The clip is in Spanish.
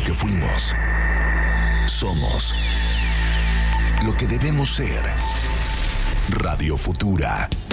que fuimos. Somos lo que debemos ser. Radio Futura.